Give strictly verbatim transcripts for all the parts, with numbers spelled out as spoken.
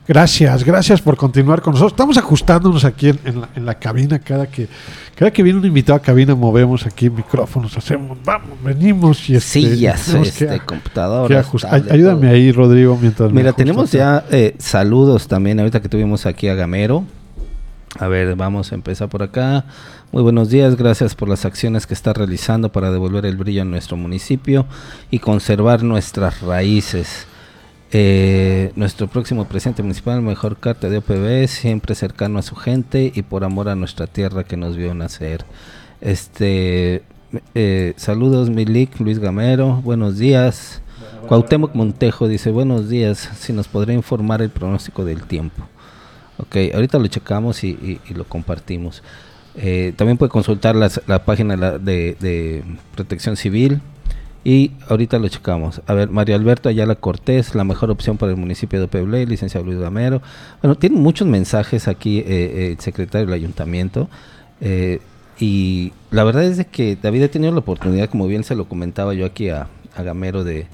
Gracias, gracias por continuar con nosotros. Estamos ajustándonos aquí en, en, la, en la cabina. Cada que cada que viene un invitado a cabina, movemos aquí micrófonos, hacemos, vamos, venimos y este, sillas, este, que, computadoras. Que tablet, ayúdame todo. Ahí, Rodrigo, mientras. Mira, tenemos ya eh, saludos también. Ahorita que tuvimos aquí a Gamero. A ver, vamos a empezar por acá. Muy buenos días, gracias por las acciones que está realizando para devolver el brillo a nuestro municipio y conservar nuestras raíces. Eh, nuestro próximo presidente municipal, mejor carta de O P B, siempre cercano a su gente y por amor a nuestra tierra que nos vio nacer. Este, eh, saludos Milik, Luis Gamero, buenos días. Cuauhtémoc Montejo dice, buenos días, si nos podría informar el pronóstico del tiempo. Ok, ahorita lo checamos y, y, y lo compartimos. Eh, también puede consultar las, la página de, de Protección Civil. Y ahorita lo checamos. A ver, Mario Alberto Ayala Cortés, la mejor opción para el municipio de Puebla, licenciado Luis Gamero. Bueno, tiene muchos mensajes aquí eh, eh, el secretario del ayuntamiento. Eh, y la verdad es de que David ha tenido la oportunidad, como bien se lo comentaba yo aquí a, a Gamero, de,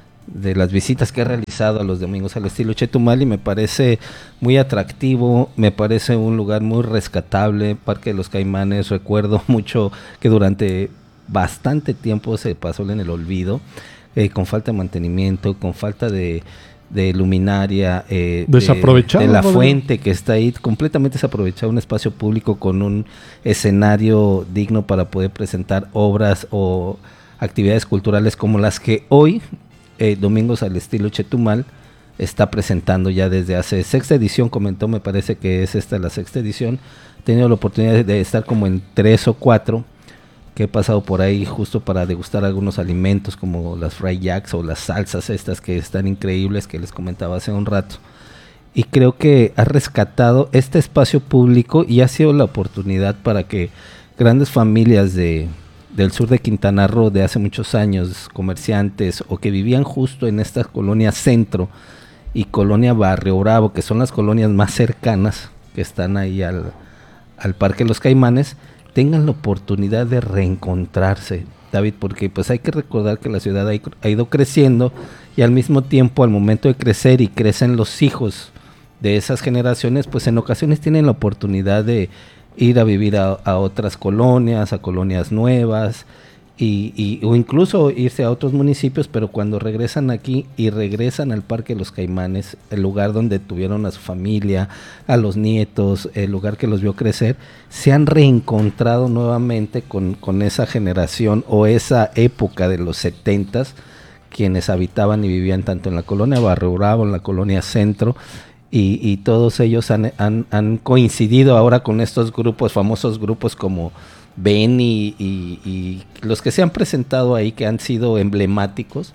de las visitas que ha realizado a los domingos al estilo Chetumal, y me parece muy atractivo, me parece un lugar muy rescatable. Parque de los Caimanes, recuerdo mucho que durante bastante tiempo se pasó en el olvido, eh, con falta de mantenimiento, con falta de, de luminaria, eh, desaprovechado, de, de la ¿no? fuente que está ahí, completamente desaprovechado, un espacio público con un escenario digno para poder presentar obras o actividades culturales como las que hoy, eh, Domingos al Estilo Chetumal, está presentando ya desde hace sexta edición, comentó, me parece que es esta la sexta edición. He tenido la oportunidad de estar como en tres o cuatro, que he pasado por ahí justo para degustar algunos alimentos como las fried jacks o las salsas estas que están increíbles, que les comentaba hace un rato. Y creo que ha rescatado este espacio público y ha sido la oportunidad para que grandes familias de, del sur de Quintana Roo de hace muchos años, comerciantes o que vivían justo en estas colonias Centro y Colonia Barrio Bravo, que son las colonias más cercanas que están ahí al, al Parque Los Caimanes, tengan la oportunidad de reencontrarse, David, porque pues hay que recordar que la ciudad ha, ha ido creciendo y al mismo tiempo, al momento de crecer y crecen los hijos de esas generaciones, pues en ocasiones tienen la oportunidad de ir a vivir a, a otras colonias, a colonias nuevas, y, y o incluso irse a otros municipios, pero cuando regresan aquí y regresan al Parque de los Caimanes, el lugar donde tuvieron a su familia, a los nietos, el lugar que los vio crecer, se han reencontrado nuevamente con, con esa generación o esa época de los setentas, quienes habitaban y vivían tanto en la colonia Barrio Bravo, en la colonia Centro, y, y todos ellos han, han, han coincidido ahora con estos grupos, famosos grupos como Ben y, y, y los que se han presentado ahí, que han sido emblemáticos.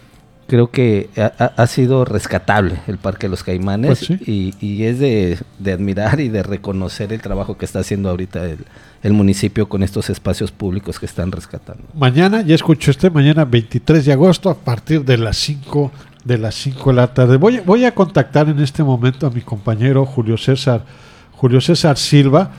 Creo que ha, ha sido rescatable el Parque de los Caimanes, pues sí. y, y es de, de admirar y de reconocer el trabajo que está haciendo ahorita el, el municipio con estos espacios públicos que están rescatando. Mañana, ya escucho este, mañana veintitrés de agosto a partir de las cinco de las cinco de la tarde. Voy, voy a contactar en este momento a mi compañero Julio César, Julio César Silva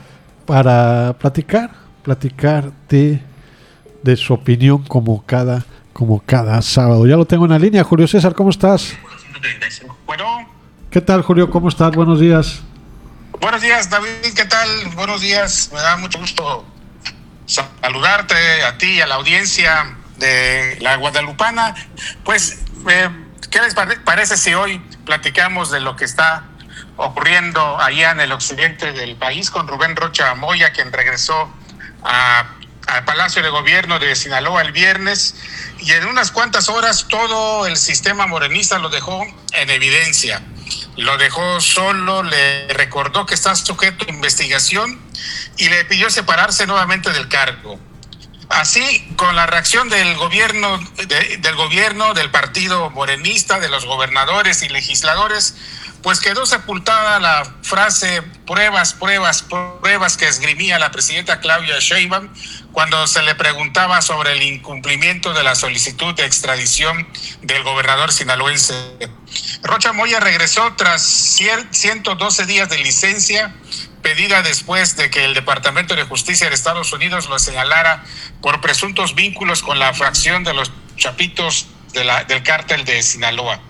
para platicar platicar de, de su opinión como cada, como cada sábado. Ya lo tengo en la línea. Julio César, ¿cómo estás? Bueno. ¿Qué tal, Julio? ¿Cómo estás? Buenos días. Buenos días, David. ¿Qué tal? Buenos días. Me da mucho gusto saludarte a ti y a la audiencia de La Guadalupana. Pues, eh, ¿qué les parece si hoy platicamos de lo que está ocurriendo allá en el occidente del país con Rubén Rocha Moya, quien regresó a, al Palacio de Gobierno de Sinaloa el viernes, y en unas cuantas horas todo el sistema morenista lo dejó en evidencia, lo dejó solo, le recordó que está sujeto a investigación y le pidió separarse nuevamente del cargo. Así, con la reacción del gobierno, de, del gobierno, del partido morenista, de los gobernadores y legisladores, pues quedó sepultada la frase pruebas, pruebas, pruebas que esgrimía la presidenta Claudia Sheinbaum cuando se le preguntaba sobre el incumplimiento de la solicitud de extradición del gobernador sinaloense. Rocha Moya regresó tras ciento doce días de licencia, pedida después de que el Departamento de Justicia de Estados Unidos lo señalara por presuntos vínculos con la fracción de los Chapitos de la, del cártel de Sinaloa.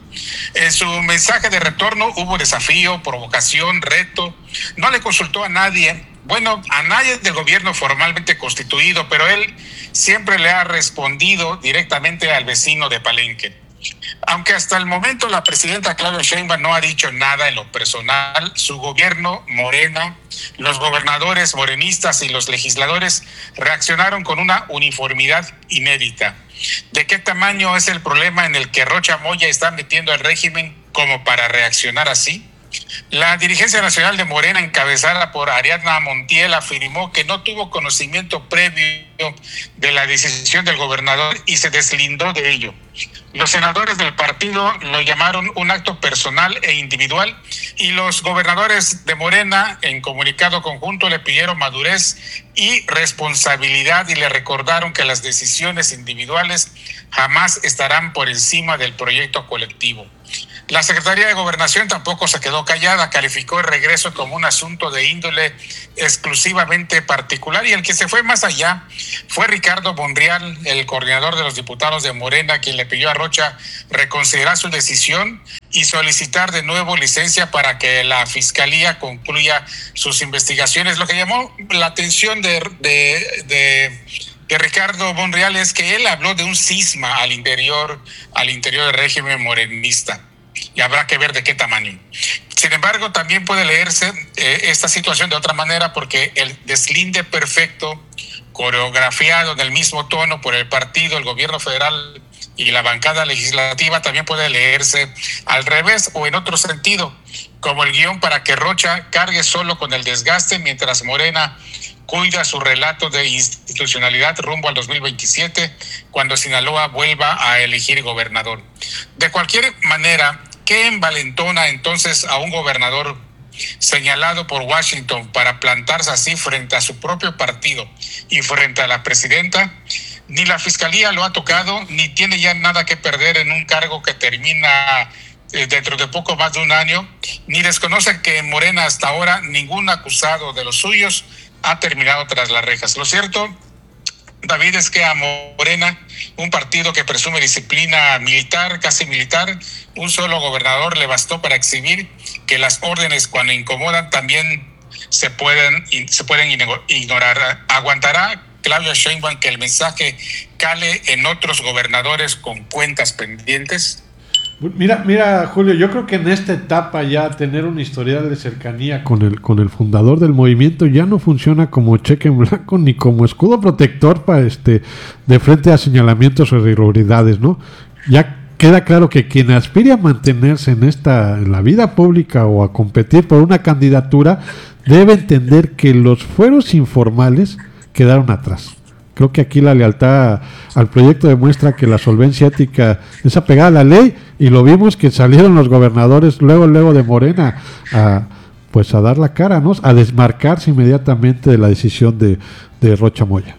En su mensaje de retorno hubo desafío, provocación, reto. No le consultó a nadie, bueno, a nadie del gobierno formalmente constituido, pero él siempre le ha respondido directamente al vecino de Palenque. Aunque hasta el momento la presidenta Claudia Sheinbaum no ha dicho nada en lo personal, su gobierno, Morena, los gobernadores morenistas y los legisladores reaccionaron con una uniformidad inédita. ¿De qué tamaño es el problema en el que Rocha Moya está metiendo al régimen como para reaccionar así? La dirigencia nacional de Morena, encabezada por Ariadna Montiel, afirmó que no tuvo conocimiento previo de la decisión del gobernador y se deslindó de ello. Los senadores del partido lo llamaron un acto personal e individual y los gobernadores de Morena, en comunicado conjunto, le pidieron madurez y responsabilidad y le recordaron que las decisiones individuales jamás estarán por encima del proyecto colectivo. La Secretaría de Gobernación tampoco se quedó callada, calificó el regreso como un asunto de índole exclusivamente particular y el que se fue más allá fue Ricardo Monreal, el coordinador de los diputados de Morena, quien le pidió a Rocha reconsiderar su decisión y solicitar de nuevo licencia para que la Fiscalía concluya sus investigaciones. Lo que llamó la atención de, de, de, de Ricardo Monreal es que él habló de un cisma al interior, al interior del régimen morenista. Y habrá que ver de qué tamaño. Sin embargo, también puede leerse eh, esta situación de otra manera porque el deslinde perfecto, coreografiado en el mismo tono por el partido, el gobierno federal y la bancada legislativa, también puede leerse al revés o en otro sentido, como el guión para que Rocha cargue solo con el desgaste mientras Morena cuida su relato de institucionalidad rumbo al dos mil veintisiete, cuando Sinaloa vuelva a elegir gobernador. De cualquier manera, ¿qué envalentona entonces a un gobernador señalado por Washington para plantarse así frente a su propio partido y frente a la presidenta? Ni la Fiscalía lo ha tocado, ni tiene ya nada que perder en un cargo que termina eh, dentro de poco más de un año, ni desconoce que en Morena hasta ahora ningún acusado de los suyos ha terminado tras las rejas. Lo cierto, David, es que a Morena, un partido que presume disciplina militar, casi militar, un solo gobernador le bastó para exhibir que las órdenes cuando incomodan también se pueden, se pueden ignorar. ¿Aguantará Claudia Sheinbaum que el mensaje cale en otros gobernadores con cuentas pendientes? Mira, mira, Julio, yo creo que en esta etapa ya tener un historial de cercanía con el con el fundador del movimiento ya no funciona como cheque en blanco ni como escudo protector para este de frente a señalamientos o irregularidades, ¿no? Ya queda claro que quien aspire a mantenerse en esta en la vida pública o a competir por una candidatura debe entender que los fueros informales quedaron atrás. Creo que aquí la lealtad al proyecto demuestra que la solvencia ética es apegada a la ley y lo vimos que salieron los gobernadores luego luego de Morena a pues a dar la cara, ¿no? A desmarcarse inmediatamente de la decisión de, de Rocha Moya.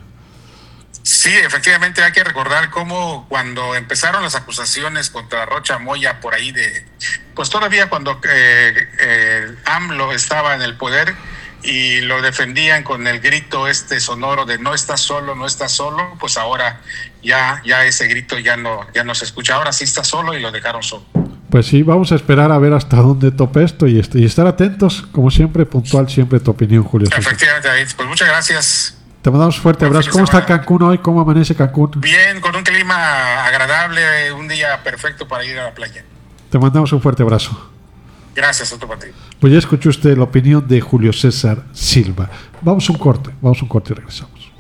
Sí, efectivamente hay que recordar cómo cuando empezaron las acusaciones contra Rocha Moya por ahí de, pues todavía cuando eh, eh, AMLO estaba en el poder, y lo defendían con el grito este sonoro de no estás solo, no estás solo, pues ahora ya ya ese grito ya no ya no se escucha, ahora sí está solo y lo dejaron solo. Pues sí, vamos a esperar a ver hasta dónde tope esto y, este, y estar atentos, como siempre, puntual siempre tu opinión, Julio. Efectivamente, David, pues muchas gracias. Te mandamos un fuerte abrazo. ¿Cómo está Cancún hoy? ¿Cómo amanece Cancún? Bien, con un clima agradable, un día perfecto para ir a la playa. Te mandamos un fuerte abrazo. Gracias, otro para ti. Pues ya escuchó usted la opinión de Julio César Silva. Vamos a un corte, vamos a un corte y regresamos.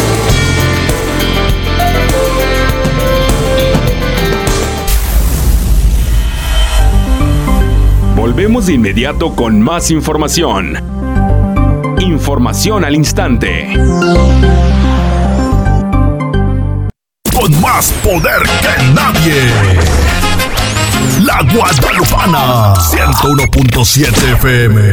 Volvemos de inmediato con más información. Información al instante. Con más poder que nadie. La Guadalupana, ciento uno punto siete F M.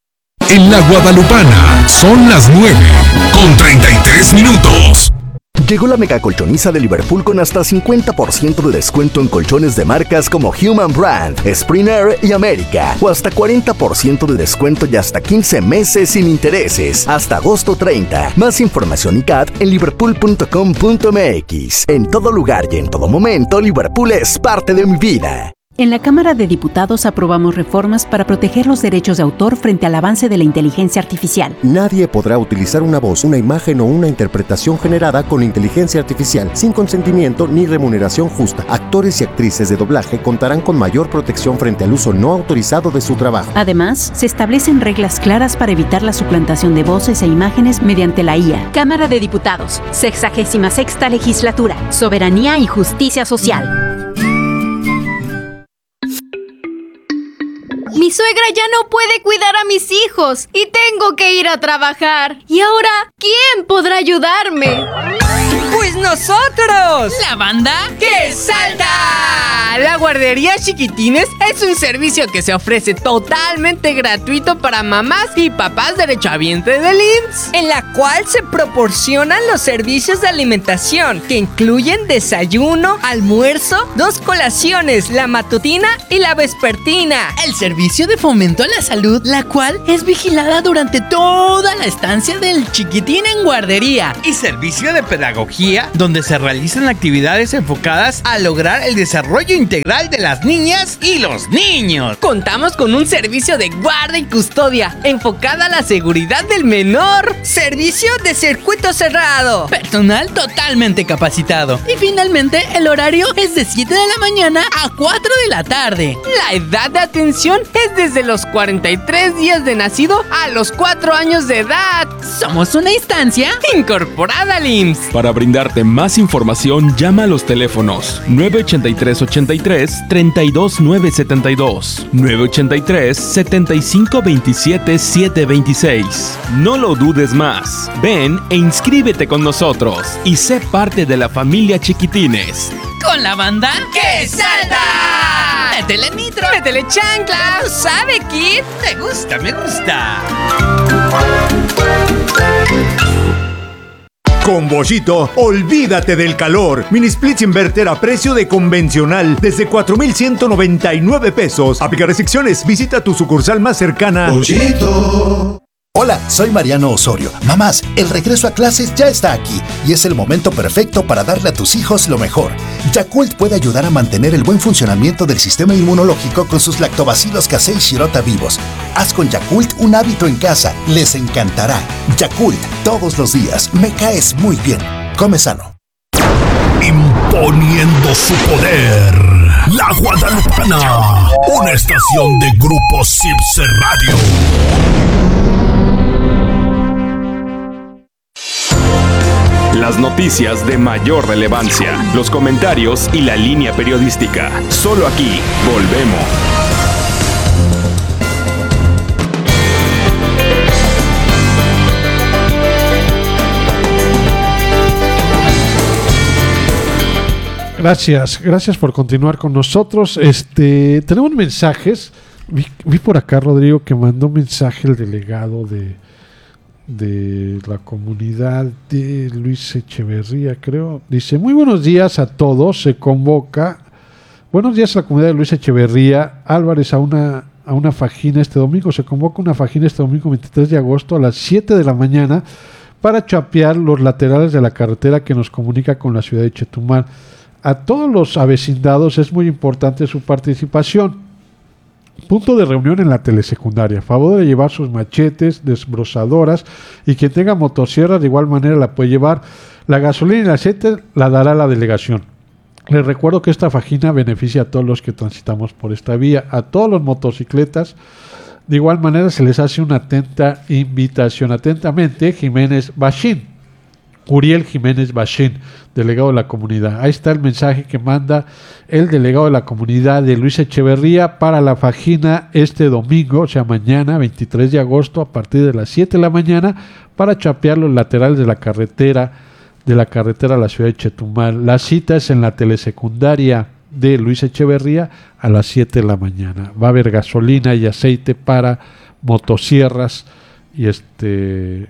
En La Guadalupana son las nueve con treinta y tres minutos. Llegó la mega colchoniza de Liverpool con hasta cincuenta por ciento de descuento en colchones de marcas como Human Brand, Spring Air y América. O hasta cuarenta por ciento de descuento y hasta quince meses sin intereses. Hasta agosto treinta. Más información y C A T en liverpool punto com punto m x. En todo lugar y en todo momento, Liverpool es parte de mi vida. En la Cámara de Diputados aprobamos reformas para proteger los derechos de autor frente al avance de la inteligencia artificial. Nadie podrá utilizar una voz, una imagen o una interpretación generada con inteligencia artificial sin consentimiento ni remuneración justa. Actores y actrices de doblaje contarán con mayor protección frente al uso no autorizado de su trabajo. Además, se establecen reglas claras para evitar la suplantación de voces e imágenes mediante la I A. Cámara de Diputados, sexagésima sexta legislatura, soberanía y justicia social. Mi suegra ya no puede cuidar a mis hijos y tengo que ir a trabajar. ¿Y ahora quién podrá ayudarme? ¡Pues nosotros! ¿La banda que salta! La guardería Chiquitines es un servicio que se ofrece totalmente gratuito para mamás y papás derechohabientes del I M S S, en la cual se proporcionan los servicios de alimentación que incluyen desayuno, almuerzo, dos colaciones, la matutina y la vespertina. El servicio de fomento a la salud, la cual es vigilada durante toda la estancia del chiquitín en guardería. Y servicio de pedagogía, donde se realizan actividades enfocadas a lograr el desarrollo integral de las niñas y los niños. Contamos con un servicio de guarda y custodia enfocada a la seguridad del menor. Servicio de circuito cerrado. Personal totalmente capacitado. Y finalmente el horario es de siete de la mañana a cuatro de la tarde. La edad de atención es desde los cuarenta y tres días de nacido a los cuatro años de edad. Somos una instancia incorporada al I M S S. Para brindarte más información, llama a los teléfonos nueve ochenta y tres ochenta y tres, treinta y dos nueve setenta y dos, nueve ochenta y tres, setenta y cinco veintisiete, setecientos veintiséis. No lo dudes más. Ven e inscríbete con nosotros y sé parte de la familia Chiquitines. Con la banda que salta. Métele nitro. Métele chancla. ¿Tú sabes, Kid? Me gusta, me gusta. Con Bollito, olvídate del calor. Mini splits inverter a precio de convencional desde cuatro mil ciento noventa y nueve pesos. Aplica restricciones. Visita tu sucursal más cercana. Bollito. Hola, soy Mariano Osorio. Mamás, el regreso a clases ya está aquí y es el momento perfecto para darle a tus hijos lo mejor. Yakult puede ayudar a mantener el buen funcionamiento del sistema inmunológico con sus lactobacilos casei shirota vivos. Haz con Yakult un hábito en casa, les encantará. Yakult, todos los días, me caes muy bien. Come sano. Imponiendo su poder, La Guadalupana, una estación de Grupo Sipse Radio. Las noticias de mayor relevancia, los comentarios y la línea periodística. Solo aquí volvemos. Gracias, gracias por continuar con nosotros. Este, tenemos mensajes. Vi, vi por acá, Rodrigo, que mandó un mensaje el delegado de de la comunidad de Luis Echeverría, creo. Dice: muy buenos días a todos. Se convoca, buenos días a la comunidad de Luis Echeverría Álvarez a una, a una fajina este domingo. Se convoca una fajina este domingo veintitrés de agosto a las siete de la mañana para chapear los laterales de la carretera que nos comunica con la ciudad de Chetumal. A todos los avecindados es muy importante su participación. Punto de reunión en la telesecundaria. Favor de llevar sus machetes, desbrozadoras, y quien tenga motosierra de igual manera la puede llevar. La gasolina y el aceite la dará la delegación. Les recuerdo que esta fajina beneficia a todos los que transitamos por esta vía, a todos los motocicletas. De igual manera se les hace una atenta invitación. Atentamente, Jiménez Bachín. Uriel Jiménez Bachín, delegado de la comunidad. Ahí está el mensaje que manda el delegado de la comunidad de Luis Echeverría para la fajina este domingo, o sea mañana, veintitrés de agosto, a partir de las siete de la mañana, para chapear los laterales de la carretera, de la carretera a la ciudad de Chetumal. La cita es en la telesecundaria de Luis Echeverría a las siete de la mañana. Va a haber gasolina y aceite para motosierras y este...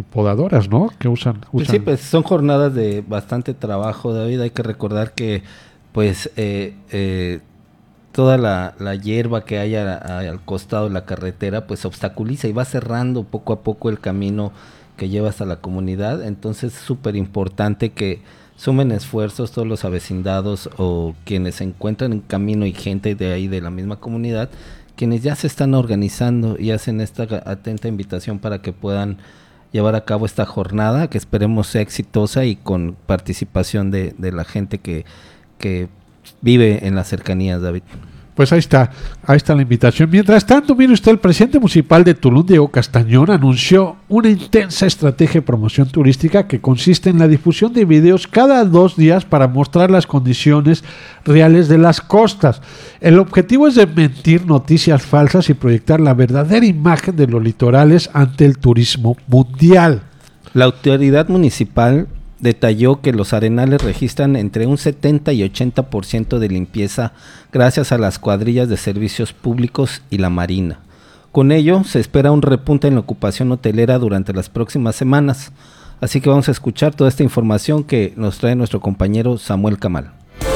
y podadoras, ¿no? Que usan, usan. Pues sí, pues son jornadas de bastante trabajo, David. Hay que recordar que pues eh, eh, toda la, la hierba que hay a, a, al costado de la carretera pues obstaculiza y va cerrando poco a poco el camino que lleva hasta la comunidad. Entonces es súper importante que sumen esfuerzos todos los avecindados o quienes se encuentran en camino y gente de ahí de la misma comunidad, quienes ya se están organizando y hacen esta atenta invitación para que puedan llevar a cabo esta jornada, que esperemos sea exitosa y con participación de, de la gente que que vive en las cercanías, David. Pues ahí está, ahí está la invitación. Mientras tanto, mire usted, el presidente municipal de Tulum, Diego Castañón, anunció una intensa estrategia de promoción turística que consiste en la difusión de videos cada dos días para mostrar las condiciones reales de las costas. El objetivo es desmentir noticias falsas y proyectar la verdadera imagen de los litorales ante el turismo mundial. La autoridad municipal detalló que los arenales registran entre un setenta y ochenta por ciento de limpieza gracias a las cuadrillas de servicios públicos y la marina. Con ello, se espera un repunte en la ocupación hotelera durante las próximas semanas. Así que vamos a escuchar toda esta información que nos trae nuestro compañero Samuel Camal.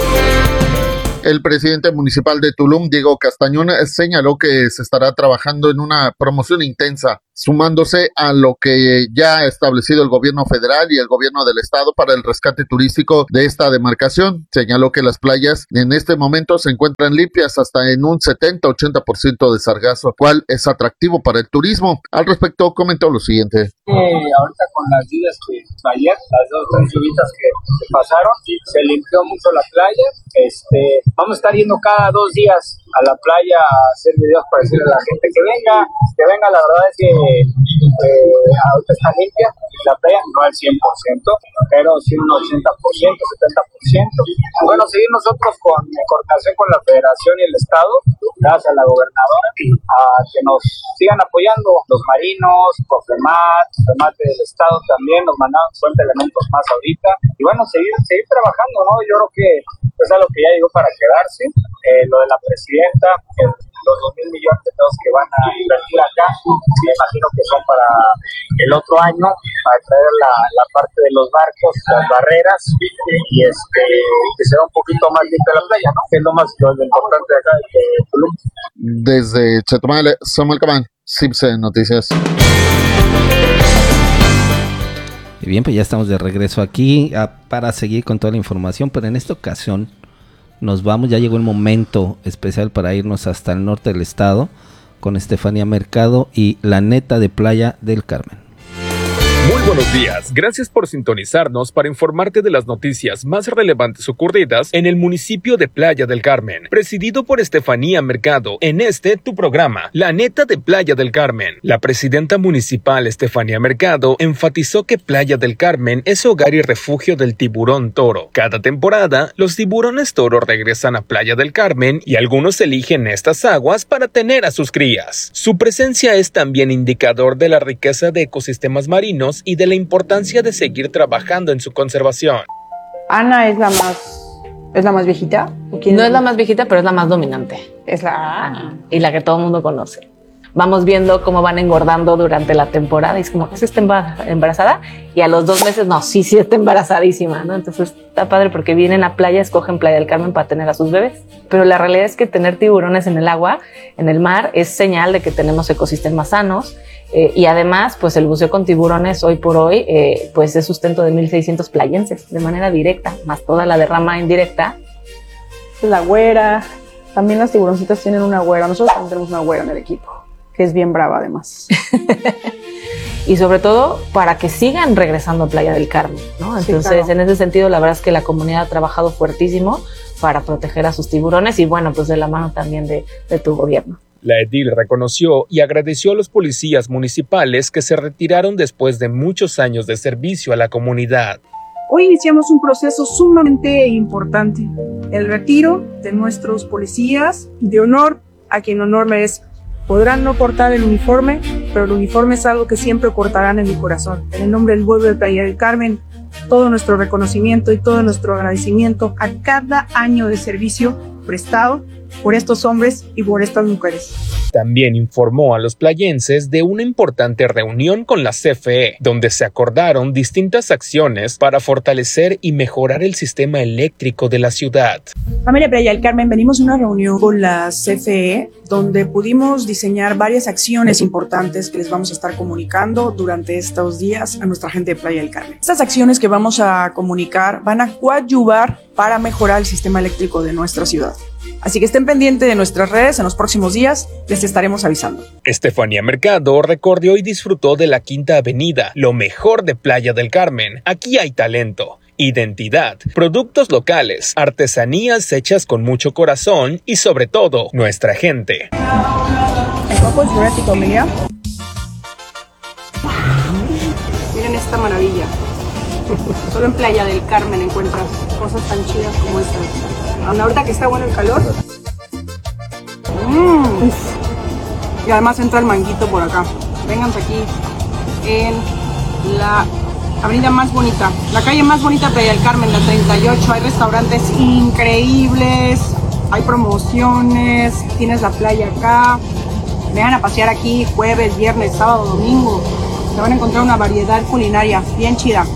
El presidente municipal de Tulum, Diego Castañón, señaló que se estará trabajando en una promoción intensa, sumándose a lo que ya ha establecido el gobierno federal y el gobierno del estado para el rescate turístico de esta demarcación. Señaló que las playas en este momento se encuentran limpias hasta en un setenta a ochenta por ciento de sargazo, cual es atractivo para el turismo. Al respecto comentó lo siguiente. Eh, ahorita con las lluvias que ayer, las dos tres lluvias que, que pasaron, se limpió mucho la playa. Este, vamos a estar yendo cada dos días a la playa a hacer videos para decirle a la gente que venga, que venga. La verdad es que eh, ahorita está limpia la playa, no al cien por ciento, pero sí un ochenta por ciento, setenta por ciento. Bueno, seguir nosotros con en coordinación con la federación y el estado, gracias a la gobernadora, a que nos sigan apoyando los marinos, COFEMAT, COFEMAT del estado también nos mandaron cincuenta elementos más ahorita, y bueno, seguir, seguir trabajando, ¿no? Yo creo que es algo que ya llegó para quedarse. Eh, lo de la presidenta, el, los dos mil millones de pesos que van a invertir acá, me imagino que son para el otro año, para traer la, la parte de los barcos, las barreras, y este que sea un poquito más limpia la playa, ¿no? Que es lo más lo importante de acá de Tulum. Desde Chetumal, Samuel Camán, Cipse Noticias. Y bien, pues ya estamos de regreso aquí a, para seguir con toda la información, pero en esta ocasión nos vamos, ya llegó el momento especial para irnos hasta el norte del estado con Estefanía Mercado y la neta de Playa del Carmen. Muy buenos días, gracias por sintonizarnos para informarte de las noticias más relevantes ocurridas en el municipio de Playa del Carmen, presidido por Estefanía Mercado, en este tu programa, La Neta de Playa del Carmen. La presidenta municipal Estefanía Mercado enfatizó que Playa del Carmen es hogar y refugio del tiburón toro. Cada temporada, los tiburones toro regresan a Playa del Carmen y algunos eligen estas aguas para tener a sus crías. Su presencia es también indicador de la riqueza de ecosistemas marinos y de la importancia de seguir trabajando en su conservación. Ana es la más es la más viejita. No es la más viejita, pero es la más dominante. Es la ah. y la que todo el mundo conoce. Vamos viendo cómo van engordando durante la temporada y es como que se está embarazada y a los dos meses no, sí, sí está embarazadísima, ¿no? Entonces está padre porque vienen a playa, escogen Playa del Carmen para tener a sus bebés. Pero la realidad es que tener tiburones en el agua, en el mar, es señal de que tenemos ecosistemas sanos. Eh, y además, pues el buceo con tiburones hoy por hoy, eh, pues es sustento de mil seiscientos playenses de manera directa, más toda la derrama indirecta. La güera, también las tiburoncitas tienen una güera, nosotros también tenemos una güera en el equipo, que es bien brava además. Y sobre todo para que sigan regresando a Playa del Carmen, ¿no? Entonces, sí, claro. En ese sentido, la verdad es que la comunidad ha trabajado fuertísimo para proteger a sus tiburones y bueno, pues de la mano también de, de tu gobierno. La edil reconoció y agradeció a los policías municipales que se retiraron después de muchos años de servicio a la comunidad. Hoy iniciamos un proceso sumamente importante, el retiro de nuestros policías de honor a quien honor merece. Podrán no portar el uniforme, pero el uniforme es algo que siempre portarán en mi corazón. En el nombre del pueblo de Playa del Carmen, todo nuestro reconocimiento y todo nuestro agradecimiento a cada año de servicio prestado por estos hombres y por estas mujeres. También informó a los playenses de una importante reunión con la C F E, donde se acordaron distintas acciones para fortalecer y mejorar el sistema eléctrico de la ciudad. Familia Playa del Carmen, venimos a una reunión con la C F E donde pudimos diseñar varias acciones importantes que les vamos a estar comunicando durante estos días a nuestra gente de Playa del Carmen. Estas acciones que vamos a comunicar van a coadyuvar para mejorar el sistema eléctrico de nuestra ciudad. Así que estén pendientes de nuestras redes, en los próximos días les estaremos avisando. Estefanía Mercado recorrió y disfrutó de la Quinta Avenida, lo mejor de Playa del Carmen. Aquí hay talento, identidad, productos locales, artesanías hechas con mucho corazón y sobre todo, nuestra gente. El coco es diurético, Emilia. Miren esta maravilla. Solo en Playa del Carmen encuentras cosas tan chidas como estas. Ahorita que está bueno el calor. Mm. Y además entra el manguito por acá. Vénganse aquí en la avenida más bonita, la calle más bonita de Playa del Carmen, la treinta y ocho. Hay restaurantes increíbles, hay promociones, tienes la playa acá. Vengan a pasear aquí jueves, viernes, sábado, domingo. Se van a encontrar una variedad culinaria bien chida.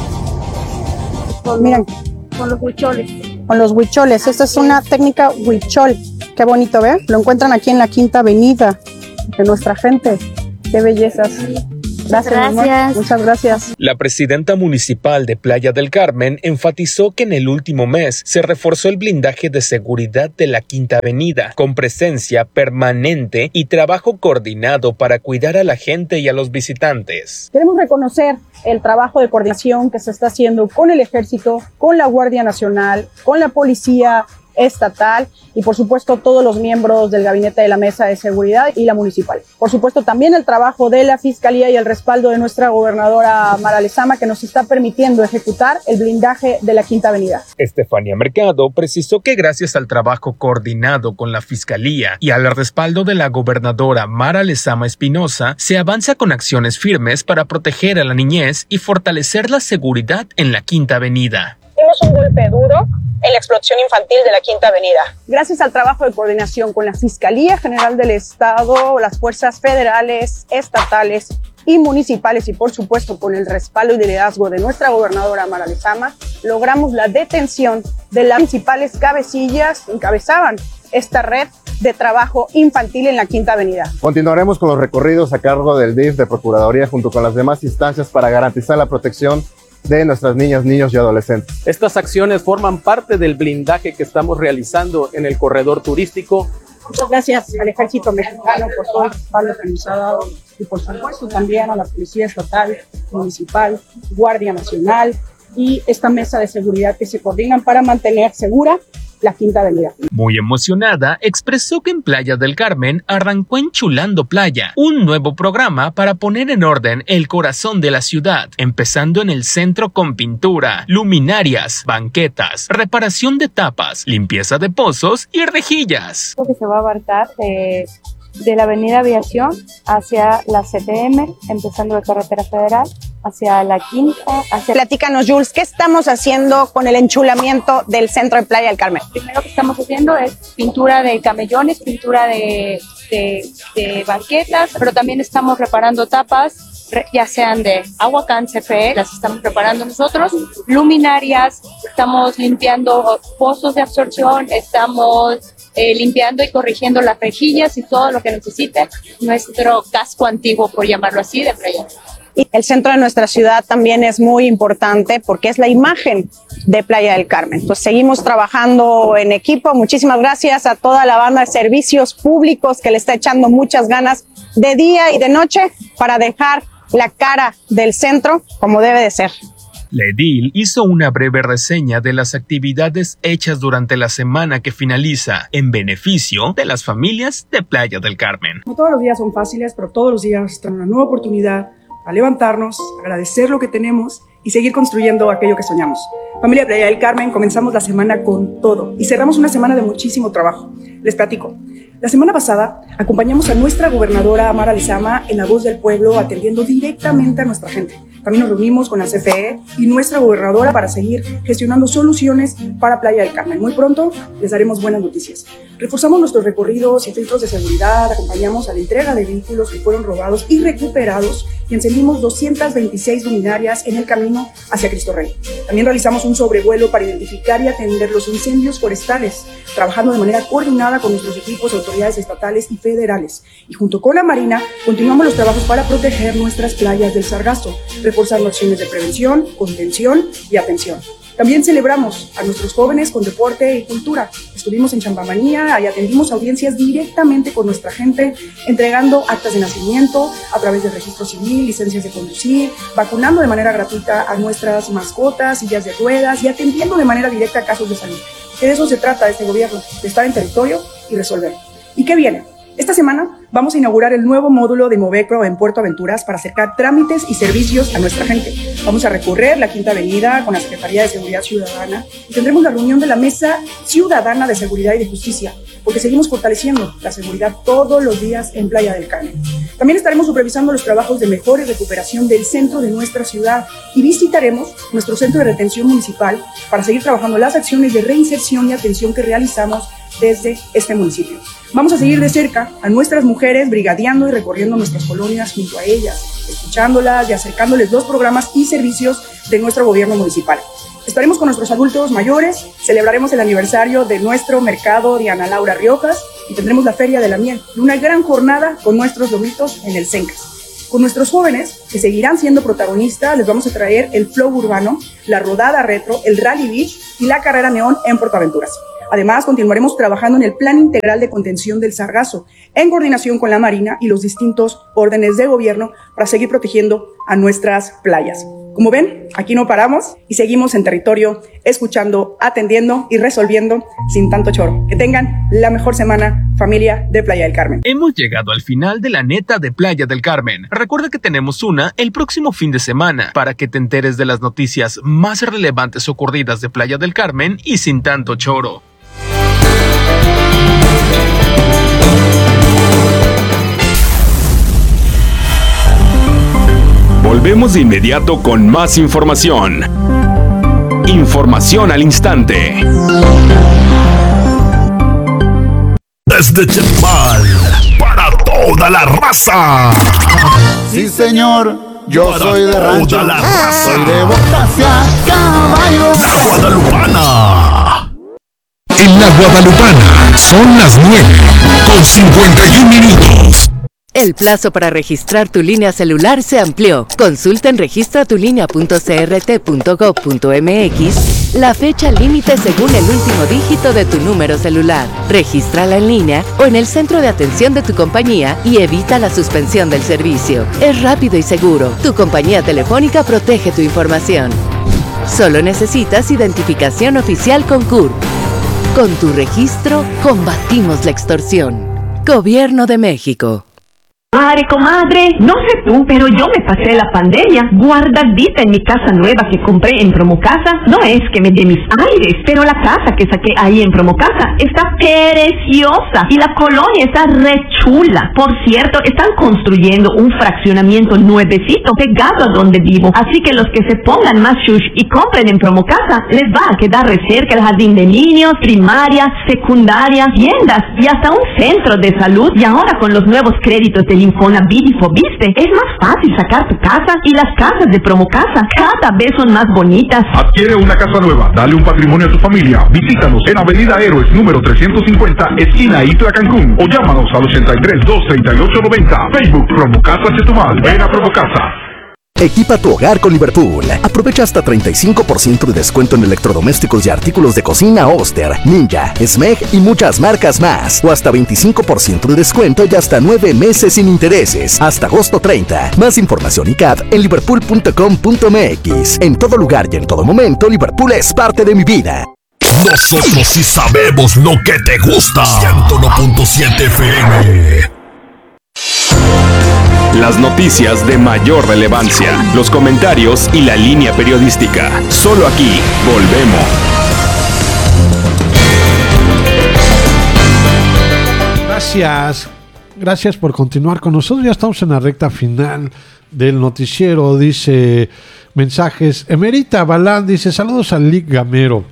Miren, con los huicholes. Con los huicholes. Esta es una técnica huichol. Qué bonito, ¿ve? Lo encuentran aquí en la Quinta Avenida de nuestra gente. Qué bellezas. Gracias, gracias. Muchas gracias. La presidenta municipal de Playa del Carmen enfatizó que en el último mes se reforzó el blindaje de seguridad de la Quinta Avenida, con presencia permanente y trabajo coordinado para cuidar a la gente y a los visitantes. Queremos reconocer el trabajo de coordinación que se está haciendo con el Ejército, con la Guardia Nacional, con la Policía Estatal y por supuesto todos los miembros del gabinete de la Mesa de Seguridad y la municipal. Por supuesto también el trabajo de la Fiscalía y el respaldo de nuestra gobernadora Mara Lezama, que nos está permitiendo ejecutar el blindaje de la Quinta Avenida. Estefanía Mercado precisó que gracias al trabajo coordinado con la Fiscalía y al respaldo de la gobernadora Mara Lezama Espinosa, se avanza con acciones firmes para proteger a la niñez y fortalecer la seguridad en la Quinta Avenida. Dimos un golpe duro en la explotación infantil de la Quinta Avenida. Gracias al trabajo de coordinación con la Fiscalía General del Estado, las fuerzas federales, estatales y municipales y por supuesto con el respaldo y liderazgo de nuestra gobernadora Mara Lezama, logramos la detención de las principales cabecillas que encabezaban esta red de trabajo infantil en la Quinta Avenida. Continuaremos con los recorridos a cargo del D I F de Procuraduría junto con las demás instancias para garantizar la protección de nuestras niñas, niños y adolescentes. Estas acciones forman parte del blindaje que estamos realizando en el corredor turístico. Muchas gracias al Ejército Mexicano por todo el respaldo que nos ha dado y por supuesto también a la Policía Estatal, Municipal, Guardia Nacional y esta mesa de seguridad que se coordinan para mantener segura la Quinta Avenida. Muy emocionada, expresó que en Playa del Carmen arrancó Enchulando Playa, un nuevo programa para poner en orden el corazón de la ciudad, empezando en el centro con pintura, luminarias, banquetas, reparación de tapas, limpieza de pozos y rejillas. Lo que se va a abarcar eh, de la avenida Aviación hacia la C T M, empezando de Carretera Federal, hacia la Quinta. Hacia... Platícanos, Jules, ¿qué estamos haciendo con el enchulamiento del centro de Playa del Carmen? Lo primero que estamos haciendo es pintura de camellones, pintura de, de, de banquetas, pero también estamos reparando tapas, ya sean de Aguacán, C F E, las estamos preparando nosotros, luminarias, estamos limpiando pozos de absorción, estamos eh, limpiando y corrigiendo las rejillas y todo lo que necesite nuestro casco antiguo, por llamarlo así, de Playa. Y el centro de nuestra ciudad también es muy importante porque es la imagen de Playa del Carmen. Pues seguimos trabajando en equipo. Muchísimas gracias a toda la banda de servicios públicos que le está echando muchas ganas de día y de noche para dejar la cara del centro como debe de ser. La edil hizo una breve reseña de las actividades hechas durante la semana que finaliza en beneficio de las familias de Playa del Carmen. No todos los días son fáciles, pero todos los días traen una nueva oportunidad a levantarnos, agradecer lo que tenemos y seguir construyendo aquello que soñamos. Familia Playa del Carmen, comenzamos la semana con todo y cerramos una semana de muchísimo trabajo. Les platico. La semana pasada acompañamos a nuestra gobernadora Mara Lezama en La Voz del Pueblo, atendiendo directamente a nuestra gente. También nos reunimos con la C F E y nuestra gobernadora para seguir gestionando soluciones para Playa del Carmen. Muy pronto les daremos buenas noticias. Reforzamos nuestros recorridos y filtros de seguridad, acompañamos a la entrega de vehículos que fueron robados y recuperados y encendimos doscientas veintiséis luminarias en el camino hacia Cristo Rey. También realizamos un sobrevuelo para identificar y atender los incendios forestales, trabajando de manera coordinada con nuestros equipos, autoridades estatales y federales. Y junto con la Marina, continuamos los trabajos para proteger nuestras playas del Sargazo, reforzando acciones de prevención, contención y atención. También celebramos a nuestros jóvenes con deporte y cultura. Estuvimos en Champamanía y atendimos audiencias directamente con nuestra gente, entregando actas de nacimiento a través del registro civil, licencias de conducir, vacunando de manera gratuita a nuestras mascotas, sillas de ruedas y atendiendo de manera directa casos de salud. De eso se trata este gobierno, de estar en territorio y resolver. ¿Y qué viene? Esta semana vamos a inaugurar el nuevo módulo de Movecro en Puerto Aventuras para acercar trámites y servicios a nuestra gente. Vamos a recorrer la Quinta Avenida con la Secretaría de Seguridad Ciudadana y tendremos la reunión de la Mesa Ciudadana de Seguridad y de Justicia, porque seguimos fortaleciendo la seguridad todos los días en Playa del Carmen. También estaremos supervisando los trabajos de mejora y recuperación del centro de nuestra ciudad y visitaremos nuestro centro de retención municipal para seguir trabajando las acciones de reinserción y atención que realizamos desde este municipio. Vamos a seguir de cerca a nuestras mujeres brigadeando y recorriendo nuestras colonias junto a ellas, escuchándolas y acercándoles los programas y servicios de nuestro gobierno municipal. Estaremos con nuestros adultos mayores, celebraremos el aniversario de nuestro mercado Diana Laura Riojas y tendremos la Feria de la Miel y una gran jornada con nuestros lomitos en el Cencas. Con nuestros jóvenes, que seguirán siendo protagonistas, les vamos a traer el flow urbano, la rodada retro, el rally beach y la carrera neón en Puerto Aventuras. Además, continuaremos trabajando en el Plan Integral de Contención del Sargazo, en coordinación con la Marina y los distintos órdenes de gobierno para seguir protegiendo a nuestras playas. Como ven, aquí no paramos y seguimos en territorio, escuchando, atendiendo y resolviendo sin tanto choro. Que tengan la mejor semana, familia de Playa del Carmen. Hemos llegado al final de la neta de Playa del Carmen. Recuerda que tenemos una el próximo fin de semana para que te enteres de las noticias más relevantes ocurridas de Playa del Carmen y sin tanto choro. Volvemos de inmediato con más información. Información al instante. Desde Chetumal, para toda la raza. Sí, señor, yo para soy de rancho. Toda la raza. Soy de Bocasia, caballo. La Guadalupana. En la Guadalupana son las nueve con cincuenta y un minutos. El plazo para registrar tu línea celular se amplió. Consulta en registra tu línea punto c r t punto gov punto m x la fecha límite según el último dígito de tu número celular. Regístrala en línea o en el centro de atención de tu compañía y evita la suspensión del servicio. Es rápido y seguro. Tu compañía telefónica protege tu información. Solo necesitas identificación oficial con C U R P. Con tu registro, combatimos la extorsión. Gobierno de México. Madre, comadre, no sé tú, pero yo me pasé la pandemia guardadita en mi casa nueva que compré en Promocasa. No es que me dé mis aires, pero la casa que saqué ahí en Promocasa está preciosa y la colonia está re chula. Por cierto, están construyendo un fraccionamiento nuevecito pegado a donde vivo, así que los que se pongan más shush y compren en Promocasa les va a quedar re cerca el jardín de niños, primaria, secundaria, tiendas y hasta un centro de salud. Y ahora con los nuevos créditos de Infonavit y Fobiste, es más fácil sacar tu casa y las casas de Promocasa cada vez son más bonitas. Adquiere una casa nueva, dale un patrimonio a tu familia. Visítanos en Avenida Héroes número trescientos cincuenta, esquina Itla Cancún, o llámanos al ochenta y tres, doscientos treinta y ocho noventa. Facebook Promocasa Chetumal. Ven a Promocasa. Equipa tu hogar con Liverpool. Aprovecha hasta treinta y cinco por ciento de descuento en electrodomésticos y artículos de cocina Oster, Ninja, Smeg y muchas marcas más. O hasta veinticinco por ciento de descuento y hasta nueve meses sin intereses. Hasta agosto treinta. Más información y C A D en liverpool punto com punto m x. En todo lugar y en todo momento, Liverpool es parte de mi vida. Nosotros sí sabemos lo que te gusta. ciento uno punto siete F M. Las noticias de mayor relevancia, los comentarios y la línea periodística. Solo aquí volvemos. Gracias. Gracias por continuar con nosotros. Ya estamos en la recta final del noticiero. Dice mensajes. Emerita Balán dice saludos al Lic Gamero.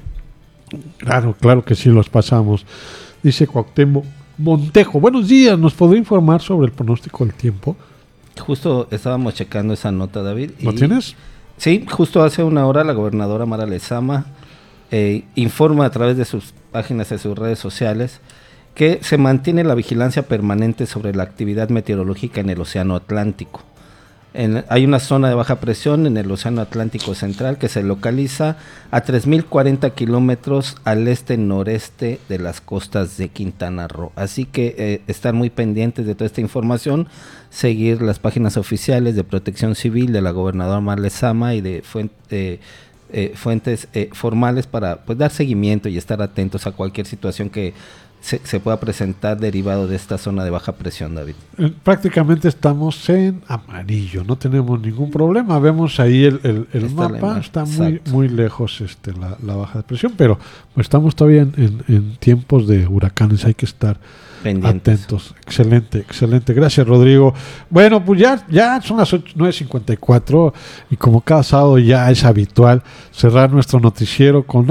Claro, claro que sí, los pasamos. Dice Cuauhtémoc Montejo. Buenos días, ¿nos podría informar sobre el pronóstico del tiempo? Justo estábamos checando esa nota, David. ¿Lo tienes? Sí, justo hace una hora la gobernadora Mara Lezama eh, informa a través de sus páginas, de sus redes sociales, que se mantiene la vigilancia permanente sobre la actividad meteorológica en el Océano Atlántico. En, hay una zona de baja presión en el Océano Atlántico Central que se localiza a tres mil cuarenta kilómetros al este-noreste de las costas de Quintana Roo. Así que eh, estar muy pendientes de toda esta información, seguir las páginas oficiales de Protección Civil de la gobernadora Mara Lezama y de fuente, eh, eh, fuentes eh, formales para pues, dar seguimiento y estar atentos a cualquier situación que Se, se pueda presentar derivado de esta zona de baja presión, David. Eh, prácticamente estamos en amarillo, no tenemos ningún problema. Vemos ahí el, el, el está mapa, la, está muy, muy lejos este, la, la baja presión, pero estamos todavía en, en, en tiempos de huracanes, hay que estar pendientes, atentos. Excelente, excelente. Gracias, Rodrigo. Bueno, pues ya, ya son las nueve cincuenta y cuatro y como cada sábado ya es habitual cerrar nuestro noticiero con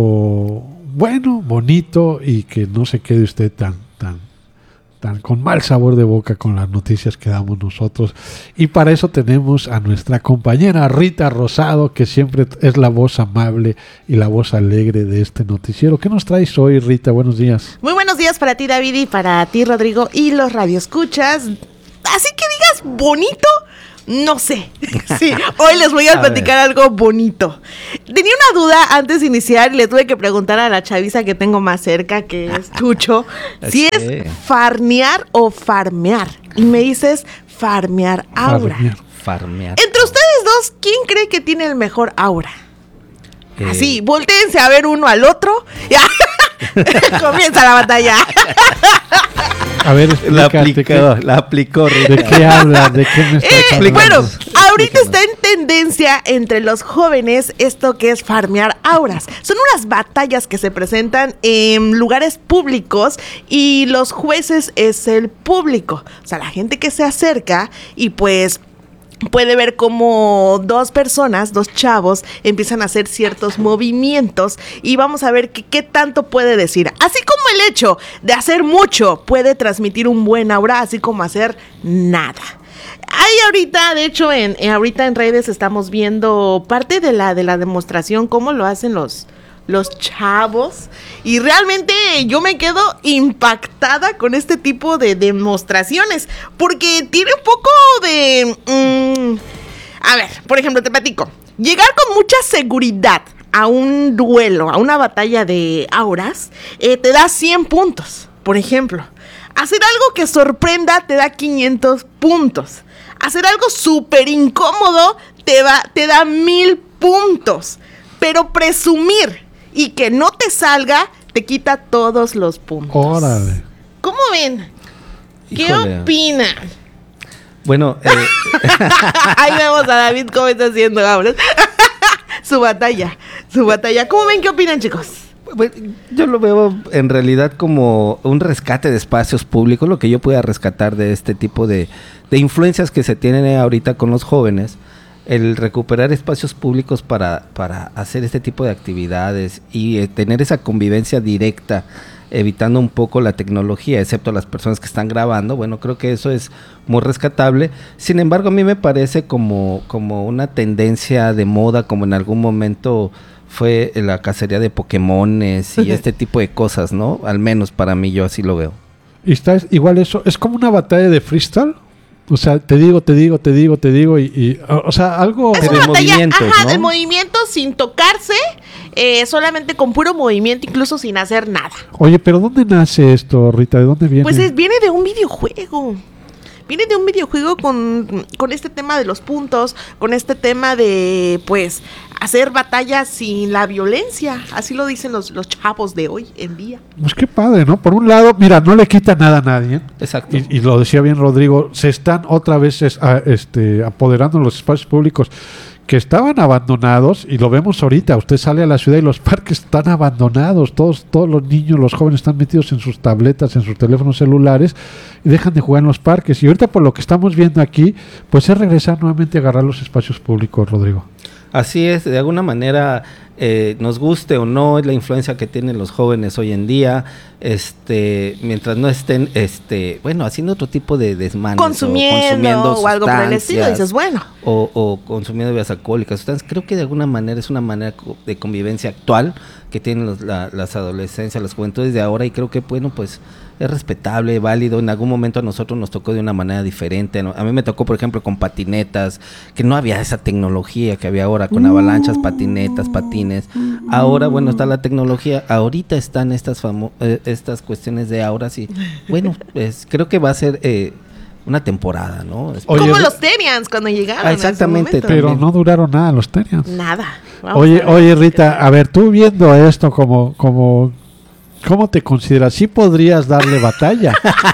algo bueno, bonito y que no se quede usted tan, tan, tan con mal sabor de boca con las noticias que damos nosotros. Y para eso tenemos a nuestra compañera Rita Rosado, que siempre es la voz amable y la voz alegre de este noticiero. ¿Qué nos traes hoy, Rita? Buenos días. Muy buenos días para ti, David, y para ti, Rodrigo, y los radioescuchas. Así que digas bonito. No sé. Sí, hoy les voy a, a platicar ver. algo bonito. Tenía una duda antes de iniciar y le tuve que preguntar a la chaviza que tengo más cerca, que es Chucho, si es farnear o farmear. Y me dices farmear aura. Farmear. farmear. Entre ustedes dos, ¿quién cree que tiene el mejor aura? Eh. Así, voltéense a ver uno al otro. Comienza la batalla. A ver, la aplicó, qué, la aplicó. ¿De qué habla? ¿De qué me está eh, hablando? Bueno, ahorita está en tendencia entre los jóvenes esto que es farmear auras. Son unas batallas que se presentan en lugares públicos y los jueces es el público. O sea, la gente que se acerca y pues puede ver cómo dos personas, dos chavos, empiezan a hacer ciertos movimientos y vamos a ver que, qué tanto puede decir. Así como el hecho de hacer mucho puede transmitir un buen aura, así como hacer nada. Hay ahorita, de hecho, en, en ahorita en redes estamos viendo parte de la de la demostración, cómo lo hacen los los chavos, y realmente yo me quedo impactada con este tipo de demostraciones, porque tiene un poco de... Mmm, a ver, por ejemplo, te platico. Llegar con mucha seguridad a un duelo, a una batalla de auras, eh, te da cien puntos, por ejemplo. Hacer algo que sorprenda te da quinientos puntos. Hacer algo súper incómodo te, va, te da mil puntos. Pero presumir y que no te salga, te quita todos los puntos. Órale. ¿Cómo ven? ¿Qué Híjole. opinan? Bueno, eh... ahí vemos a David cómo está haciendo ahora. Su batalla, su batalla. ¿Cómo ven? ¿Qué opinan, chicos? Bueno, yo lo veo en realidad como un rescate de espacios públicos, lo que yo pueda rescatar de este tipo de, de influencias que se tienen ahorita con los jóvenes. El recuperar espacios públicos para, para hacer este tipo de actividades y eh, tener esa convivencia directa, evitando un poco la tecnología, excepto las personas que están grabando. Bueno, creo que eso es muy rescatable. Sin embargo, a mí me parece como, como una tendencia de moda, como en algún momento fue la cacería de Pokémones y este tipo de cosas, ¿no? Al menos para mí, yo así lo veo. Y está igual eso, es como una batalla de freestyle. O sea, te digo, te digo, te digo, te digo y, y o sea, algo es de una batalla, movimientos, ajá, ¿no? de movimientos sin tocarse, eh, solamente con puro movimiento, incluso sin hacer nada. Oye, pero ¿dónde nace esto, Rita? ¿De dónde viene? Pues es, viene de un videojuego. Viene de un videojuego con, con este tema de los puntos, con este tema de, pues, hacer batallas sin la violencia. Así lo dicen los, los chavos de hoy en día. Pues qué padre, ¿no? Por un lado, mira, no le quita nada a nadie. Exacto. Y, y lo decía bien Rodrigo, se están otra vez es, a, este, apoderando los espacios públicos. que estaban abandonados, y lo vemos ahorita, usted sale a la ciudad y los parques están abandonados, todos, todos los niños, los jóvenes están metidos en sus tabletas, en sus teléfonos celulares, y dejan de jugar en los parques. Y ahorita por lo que estamos viendo aquí, pues es regresar nuevamente a agarrar los espacios públicos, Rodrigo. Así es, de alguna manera, eh, nos guste o no, es la influencia que tienen los jóvenes hoy en día, este, mientras no estén, este, bueno, haciendo otro tipo de desmanes, consumiendo o, consumiendo o algo por el estilo, dices, bueno. O, o consumiendo bebidas alcohólicas, sustancias. Creo que de alguna manera es una manera de convivencia actual que tienen los, la, las adolescencias, las juventudes de ahora, y creo que, bueno, pues es respetable, válido. En algún momento a nosotros nos tocó de una manera diferente. A mí me tocó, por ejemplo, con patinetas, que no había esa tecnología que había ahora, con avalanchas, patinetas, patines. Ahora, bueno, está la tecnología. Ahorita están estas famo- eh, estas cuestiones de ahora, sí. Bueno, pues creo que va a ser eh, una temporada, ¿no? Oye, como los Terians cuando llegaron. Ah, exactamente. Pero no duraron nada los Terians. Nada. Vamos oye, oye, Rita, a ver, tú viendo esto como, como, ¿cómo te consideras? ¿Sí podrías darle batalla?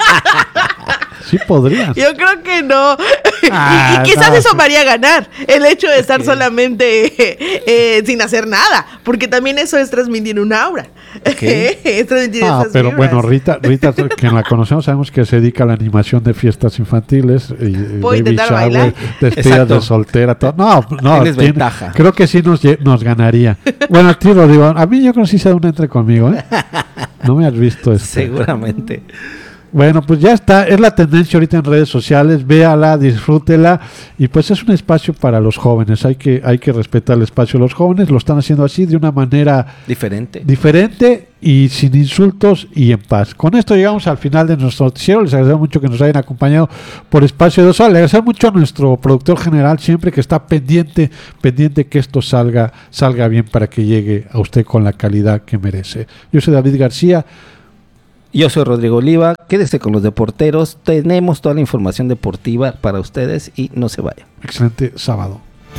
Sí podrías. Yo creo que no. Ah, y, y quizás no. eso me haría ganar el hecho de estar solamente eh, eh, sin hacer nada, porque también eso es transmitir un aura. Okay. Es transmitir Ah, esas pero vibras. bueno, Rita, Rita, quien la conocemos, sabemos que se dedica a la animación de fiestas infantiles, y, y ¿Puedo baby intentar shower, bailar? despedidas Exacto. de soltera, todo. No, no, Tienes tiene- ventaja. creo que sí nos, lle- nos ganaría. Bueno, a ti, Rodrigo, a mí yo creo que sí se da un entre conmigo, ¿eh? No me has visto este. Seguramente. Bueno, pues ya está, es la tendencia ahorita en redes sociales, véala, disfrútela, y pues es un espacio para los jóvenes, hay que, hay que respetar el espacio de los jóvenes, lo están haciendo así de una manera Diferente. diferente y sin insultos y en paz. Con esto llegamos al final de nuestro noticiero, les agradecemos mucho que nos hayan acompañado por espacio de dos horas, le agradecemos mucho a nuestro productor general siempre que está pendiente, pendiente que esto salga, salga bien para que llegue a usted con la calidad que merece. Yo soy David García. Yo soy Rodrigo Oliva, quédese con los deporteros, tenemos toda la información deportiva para ustedes y no se vayan. Excelente sábado.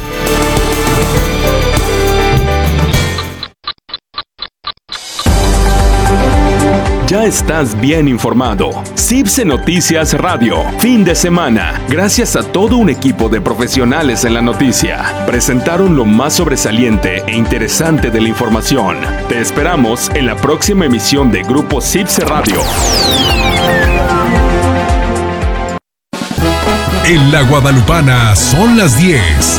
Ya estás bien informado. Cibse Noticias Radio, fin de semana. Gracias a todo un equipo de profesionales en la noticia. Presentaron lo más sobresaliente e interesante de la información. Te esperamos en la próxima emisión de Grupo Cibse Radio. En la Guadalupana son las diez.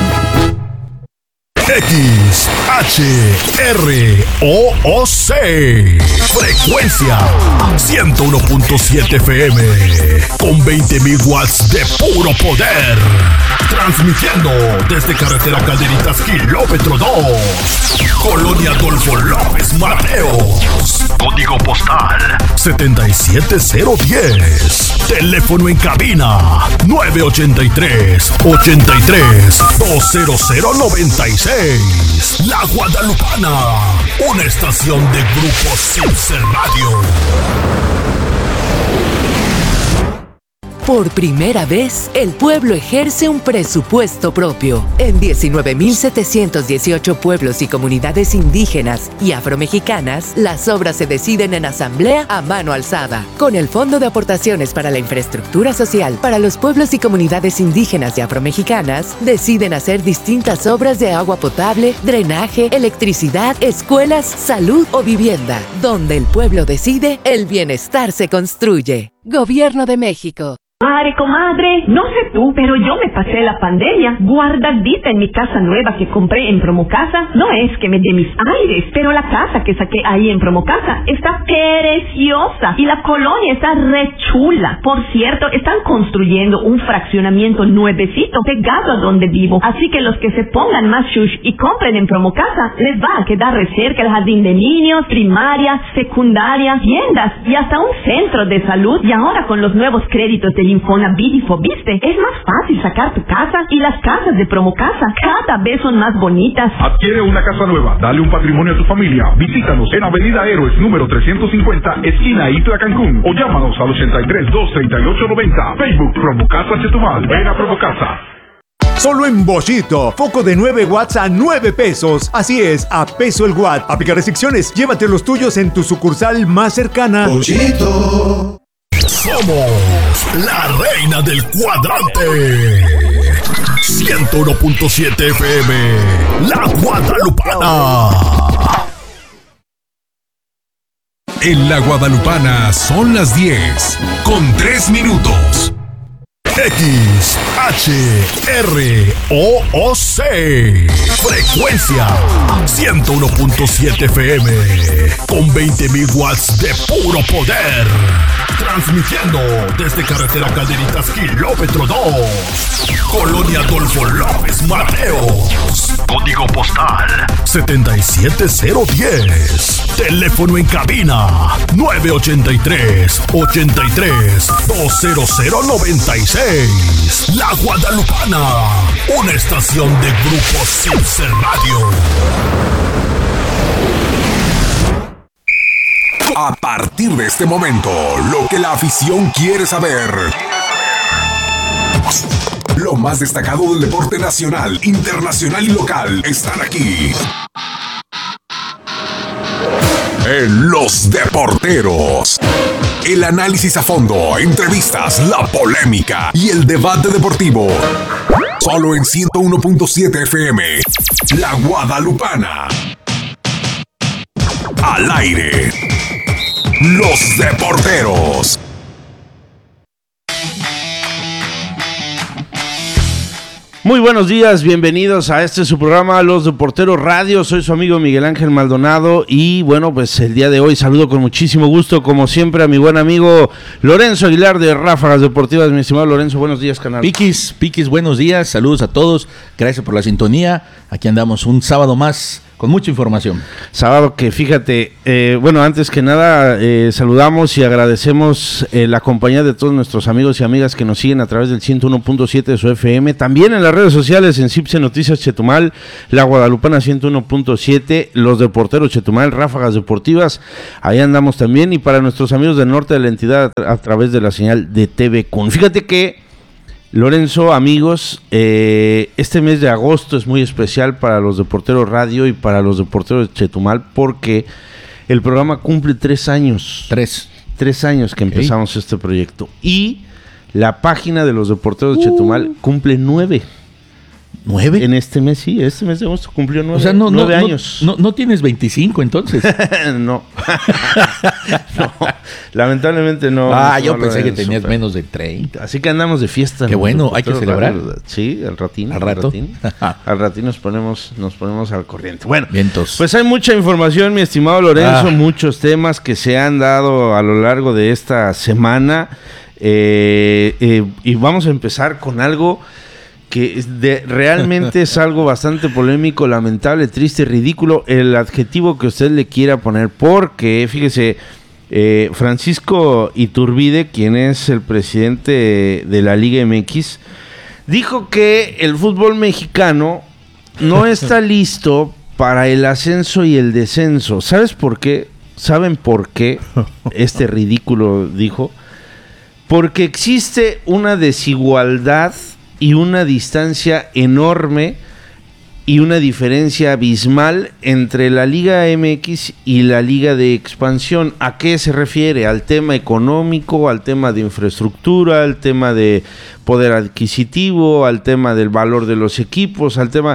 X, H, R, O, O, C. Frecuencia ciento uno punto siete F M. Con veinte mil watts de puro poder. Transmitiendo desde Carretera Calderitas, kilómetro dos. Colonia Adolfo López Mateos. Código postal setenta y siete cero diez. Teléfono en cabina nueve ochenta y tres, ochenta y tres, dos cero cero noventa y seis. La Guadalupana, una estación de Grupo Cibse Radio. Por primera vez, el pueblo ejerce un presupuesto propio. En diecinueve mil setecientos dieciocho pueblos y comunidades indígenas y afromexicanas, las obras se deciden en asamblea a mano alzada. Con el Fondo de Aportaciones para la Infraestructura Social para los pueblos y comunidades indígenas y afromexicanas, deciden hacer distintas obras de agua potable, drenaje, electricidad, escuelas, salud o vivienda. Donde el pueblo decide, el bienestar se construye. Gobierno de México. Madre, comadre, no sé tú, pero yo me pasé la pandemia guardadita en mi casa nueva que compré en Promocasa. No es que me dé mis aires, pero la casa que saqué ahí en Promocasa está preciosa y la colonia está re chula. Por cierto, están construyendo un fraccionamiento nuevecito pegado a donde vivo. Así que los que se pongan más shush y compren en Promocasa, les va a quedar re cerca el jardín de niños, primaria, secundaria, tiendas y hasta un centro de salud. Y ahora con los nuevos créditos del Infonavit y Fobiste, es más fácil sacar tu casa y las casas de Promocasa cada vez son más bonitas. Adquiere una casa nueva, dale un patrimonio a tu familia. Visítanos en Avenida Héroes número trescientos cincuenta, esquina Itla Cancún, o llámanos al ochenta y tres, dos treinta y ocho noventa. Facebook Promocasa Chetumal. Ven a Promocasa. Solo en Boschito, foco de nueve watts a nueve pesos. Así es, a peso el watt. Aplica restricciones, llévate los tuyos en tu sucursal más cercana. Boschito. Somos la reina del cuadrante. ciento uno punto siete F M, La Guadalupana. En La Guadalupana son las diez, con tres minutos. X, H, R, O, O, C. Frecuencia ciento uno punto siete F M. Con veinte mil watts de puro poder. Transmitiendo desde carretera Calderitas, kilómetro dos. Colonia Adolfo López Mateos. Código postal setenta y siete cero diez. Teléfono en cabina nueve ochenta y tres, ochenta y tres, dos cero cero noventa y seis. La Guadalupana, una estación de Grupo Circe Radio. A partir de este momento, lo que la afición quiere saber. Lo más destacado del deporte nacional, internacional y local están aquí. En Los Deporteros. El análisis a fondo, entrevistas, la polémica y el debate deportivo. Solo en ciento uno punto siete F M. La Guadalupana. Al aire. Los Deporteros. Muy buenos días, bienvenidos a este su programa Los Deporteros Radio. Soy su amigo Miguel Ángel Maldonado y bueno, pues el día de hoy saludo con muchísimo gusto, como siempre, a mi buen amigo Lorenzo Aguilar de Ráfagas Deportivas. Mi estimado Lorenzo, buenos días, canal. Piquis, Piquis, buenos días, saludos a todos, gracias por la sintonía. Aquí andamos un sábado más con mucha información. Sábado que fíjate, eh, bueno, antes que nada eh, saludamos y agradecemos eh, la compañía de todos nuestros amigos y amigas que nos siguen a través del ciento uno punto siete de su F M, también en las redes sociales, en Cipse Noticias Chetumal, La Guadalupana ciento uno punto siete, Los Deporteros Chetumal, Ráfagas Deportivas, ahí andamos también, y para nuestros amigos del norte de la entidad a, a través de la señal de T V Con. Fíjate que Lorenzo, amigos, eh, este mes de agosto es muy especial para Los Deporteros Radio y para Los Deporteros de Chetumal porque el programa cumple tres años. Tres. Tres años que empezamos okay. este proyecto. Y la página de Los Deporteros de Chetumal uh. cumple nueve. ¿Nueve? En este mes, sí, este mes de agosto cumplió nueve, o sea, no, nueve no, años. No, no, no tienes veinticinco entonces. no. no. Lamentablemente no. Ah, no yo pensé Lorenzo, que tenías pero... menos de treinta. Así que andamos de fiesta. Qué bueno, hay que celebrar. Radio. Sí, al ratín. Al rato. Al ratín, al ratín nos ponemos, nos ponemos al corriente. Bueno, vientos. Pues hay mucha información, mi estimado Lorenzo, ah. muchos temas que se han dado a lo largo de esta semana. Eh, eh, y vamos a empezar con algo que de, realmente es algo bastante polémico, lamentable, triste, ridículo, el adjetivo que usted le quiera poner, porque fíjese, eh, Francisco Iturbide, quien es el presidente de la Liga M X, dijo que el fútbol mexicano no está listo para el ascenso y el descenso. ¿Sabes por qué? ¿Saben por qué este ridículo dijo? Porque existe una desigualdad y una distancia enorme y una diferencia abismal entre la Liga M X y la Liga de Expansión. ¿A qué se refiere? Al tema económico, al tema de infraestructura, al tema de poder adquisitivo, al tema del valor de los equipos, al tema...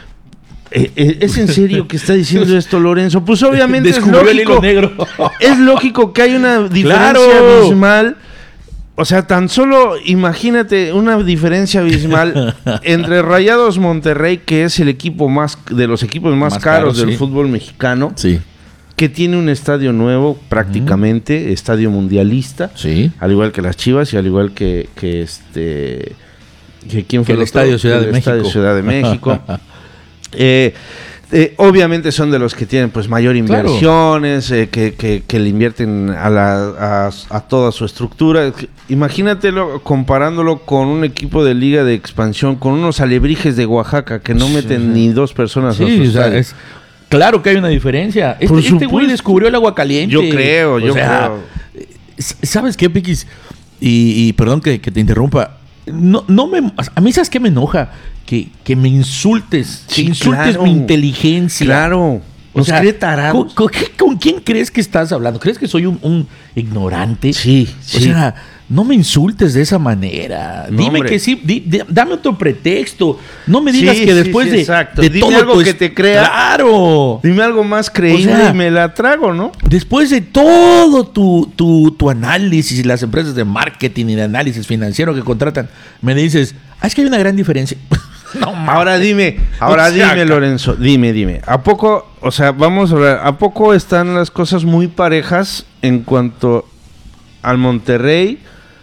¿Es en serio que está diciendo esto, Lorenzo? Pues obviamente es lógico, el hilo negro. Es lógico que hay una diferencia ¡claro! abismal. O sea, tan solo imagínate una diferencia abismal entre Rayados Monterrey, que es el equipo más de los equipos más, más caros caro, del sí. fútbol mexicano, sí. que tiene un estadio nuevo prácticamente, mm. estadio mundialista, sí. al igual que las Chivas y al igual que, que este que quién fue el, el Estadio Ciudad el de Estadio México. Ciudad de México. eh, Eh, obviamente son de los que tienen pues mayor inversiones, claro. eh, que, que, que le invierten a, la, a, a toda su estructura. Imagínatelo comparándolo con un equipo de Liga de Expansión, con unos alebrijes de Oaxaca que no meten sí. ni dos personas sí, a su o sea, es, claro que hay una diferencia. Este, este güey descubrió el agua caliente. Yo creo, o yo sea, creo. ¿Sabes qué, Piquis? Y, y perdón que, que te interrumpa. No, no me, a mí, ¿sabes qué me enoja? Que, que me insultes, sí, que insultes claro, mi inteligencia. Claro. O Nos sea, cree tarados. ¿con, con, qué- con quién crees que estás hablando? ¿Crees que soy un, un ignorante? Sí, O sí. sea, no me insultes de esa manera. No, Dime hombre. que sí, di- di- dame otro pretexto. No me digas Sí, que sí, después sí, de, exacto. de Dime todo algo tu que es- te crea. ¡Claro! Dime algo más creíble O sea, y me la trago, ¿no? Después de todo tu, tu, tu análisis y las empresas de marketing y de análisis financiero que contratan, me dices, ah, es que hay una gran diferencia. No, Ahora dime, ahora O sea, dime, Lorenzo, dime, dime. ¿A poco, o sea, vamos a hablar, ¿a poco están las cosas muy parejas en cuanto al Monterrey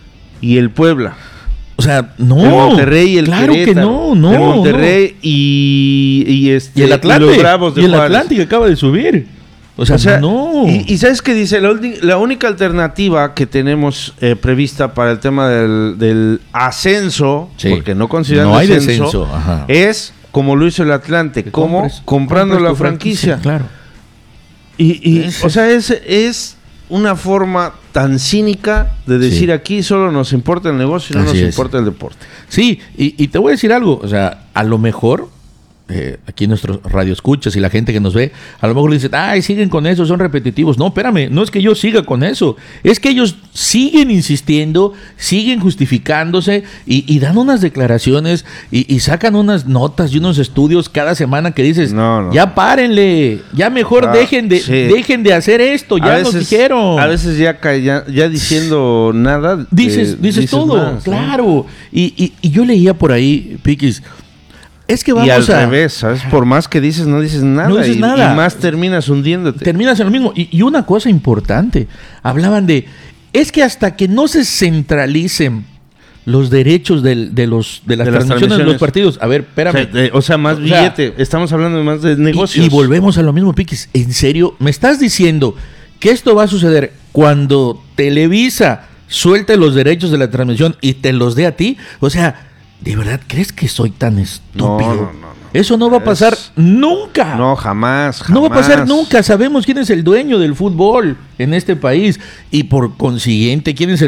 y el Puebla? O sea, no. El Monterrey y el claro que Querétaro. no, no. El Monterrey y, y, este, Y el Atlante. y los Bravos de y el Juárez. Atlante que acaba de subir. O sea, no. Y, y ¿sabes qué dice? La, ulti- la única alternativa que tenemos eh, prevista para el tema del, del ascenso, Sí. porque no consideran No hay descenso, descenso, ajá. es como lo hizo el Atlante, como compres- comprando compres la tu franquicia. Claro. Y, y, Ese- o sea, es, es una forma tan cínica de decir Sí. aquí solo nos importa el negocio y no Así nos es. importa el deporte. Sí, y, y te voy a decir algo. O sea, a lo mejor, eh, aquí nuestros radioescuchas y la gente que nos ve, a lo mejor dicen, ay, siguen con eso, son repetitivos. No, espérame, no es que yo siga con eso. Es que ellos siguen insistiendo, siguen justificándose y, y dan unas declaraciones y, y sacan unas notas y unos estudios cada semana que dices, no. ya párenle, ya mejor Ah, dejen de sí. dejen de hacer esto, ya a nos veces, dijeron. A veces ya, ca- ya, ya diciendo nada. Dices, eh, dices, todo, más, ¿no? claro. Y, y, y yo leía por ahí, Piquis, es que vamos y al a... revés, ¿sabes? Por más que dices, no dices nada. No dices y, nada. y más terminas hundiéndote. Terminas en lo mismo. Y, y una cosa importante, hablaban de, es que hasta que no se centralicen los derechos del- de, los, de las De las transmisiones de los transmisiones. partidos, a ver, espérame. O sea, de- o sea, más O sea, billete. Estamos hablando de más de negocios. Y, y volvemos a lo mismo, Piquis. ¿En serio? ¿Me estás diciendo que esto va a suceder cuando Televisa suelte los derechos de la transmisión y te los dé a ti? O sea, ¿de verdad crees que soy tan estúpido? No, no, no, no. Eso no va a pasar Es- nunca. No, jamás, jamás. No va a pasar nunca. Sabemos quién es el dueño del fútbol en este país y por consiguiente quién es el